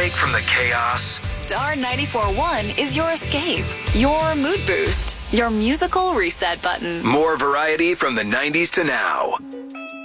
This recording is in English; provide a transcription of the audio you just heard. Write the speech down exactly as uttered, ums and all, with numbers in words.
break from the chaos? Star ninety-four point one is your escape, your mood boost, your musical reset button. More variety from the nineties to now.